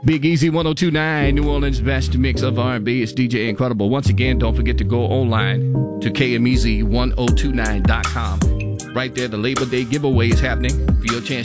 Big Easy 1029, New Orleans' best mix of R&B. It's DJ Incredible. Once again, don't forget to go online to KMEZ1029.com. Right there, the Labor Day giveaway is happening for your chance